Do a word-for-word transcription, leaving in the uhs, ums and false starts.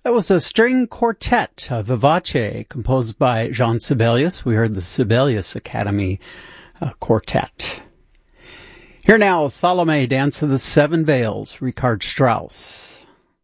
That was a string quartet, uh, Vivace, composed by Jean Sibelius. We heard the Sibelius Academy uh, Quartet. Here now, Salome, Dance of the Seven Veils, Richard Strauss.